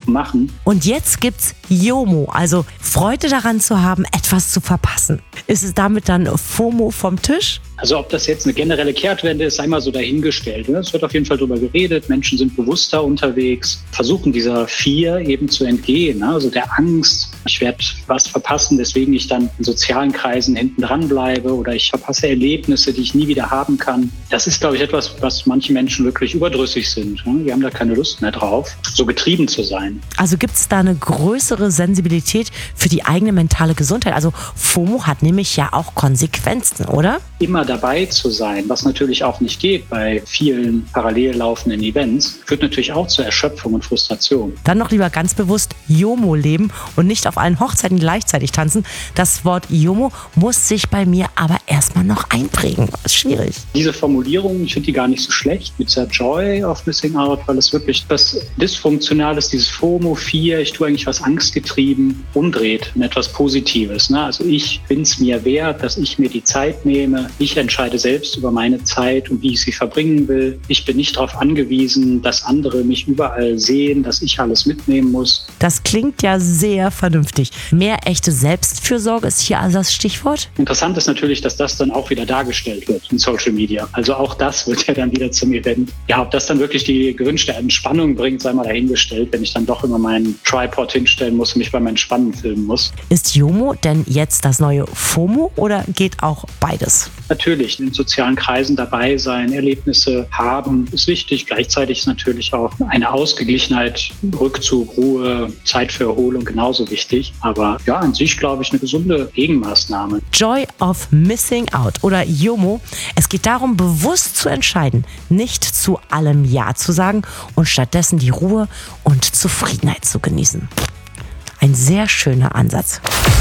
machen. Und jetzt gibt's JOMO, also Freude daran zu haben, etwas zu verpassen. Ist es damit dann FOMO vom Tisch? Also ob das jetzt eine generelle Kehrtwende ist, sei mal so dahingestellt. Es wird auf jeden Fall darüber geredet, Menschen sind bewusster unterwegs, versuchen dieser Fear eben zu entgehen, also der Angst, ich werde was verpassen, weswegen ich dann in sozialen Kreisen hinten dran bleibe oder ich verpasse Erlebnisse, die ich nie wieder haben kann. Das ist, glaube ich, etwas, was manche Menschen wirklich überdrüssig sind. Die haben da keine Lust mehr drauf, so getrieben zu sein. Also gibt's da eine größere Sensibilität für die eigene mentale Gesundheit? Also FOMO hat nämlich ja auch Konsequenzen, oder? Immer dabei zu sein, was natürlich auch nicht geht bei vielen parallel laufenden Events, führt natürlich auch zur Erschöpfung und Frustration. Dann noch lieber ganz bewusst JOMO leben und nicht auf allen Hochzeiten gleichzeitig tanzen. Das Wort JOMO muss sich bei mir aber erstmal noch einprägen. Das ist schwierig. Diese Formulierung, ich finde die gar nicht so schlecht, mit der Joy of Missing Out, weil es wirklich das Dysfunktionale ist, dieses FOMO, Fear, ich tue eigentlich was angstgetrieben, umdreht in etwas Positives. Also ich bin es mir wert, dass ich mir die Zeit nehme. Ich entscheide selbst über meine Zeit und wie ich sie verbringen will. Ich bin nicht darauf angewiesen, dass andere mich überall sehen, dass ich alles mitnehmen muss. Das klingt ja sehr vernünftig. Mehr echte Selbstfürsorge ist hier also das Stichwort. Interessant ist natürlich, dass das dann auch wieder dargestellt wird in Social Media. Also auch das wird ja dann wieder zum Event. Ja, ob das dann wirklich die gewünschte Entspannung bringt, sei mal dahingestellt, wenn ich dann doch immer meinen Tripod hinstellen muss und mich beim Entspannen filmen muss. Ist JOMO denn jetzt das neue FOMO oder geht auch beides? Natürlich, in sozialen Kreisen dabei sein, Erlebnisse haben, ist wichtig. Gleichzeitig ist natürlich auch eine Ausgeglichenheit, Rückzug, Ruhe, Zeit für Erholung genauso wichtig. Aber ja, an sich, glaube ich, eine gesunde Gegenmaßnahme. Joy of Missing Out oder JOMO. Es geht darum, bewusst zu entscheiden, nicht zu allem Ja zu sagen und stattdessen die Ruhe und Zufriedenheit zu genießen. Ein sehr schöner Ansatz.